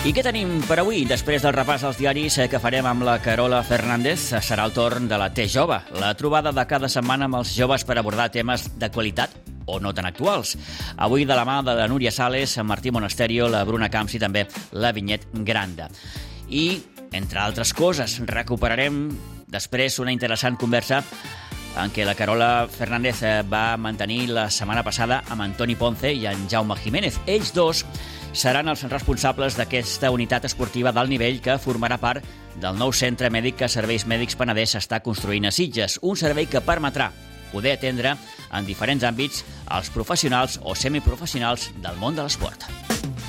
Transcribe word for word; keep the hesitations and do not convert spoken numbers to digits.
I què tenim per avui? Després del repàs dels diaris que farem amb la Carola Fernández, serà el torn de la T Jove, la trobada de cada setmana amb els joves per abordar temes d'actualitat o no tan actuals. Avui de la mà de la Núria Sales, Martí Monasterio, la Bruna Camps i també la Vinyet Granda. I, entre altres coses, recuperarem després una interessant conversa en què la Carola Fernández va mantenir la setmana passada amb Antoni Ponce i en Jaume Jiménez. Ells dos seran els responsables d'aquesta unitat esportiva d'alt nivell que formarà part del nou centre mèdic que Serveis Mèdics Penedès està construint a Sitges, un servei que permetrà poder atendre en diferents àmbits els professionals o semiprofessionals del món de l'esport.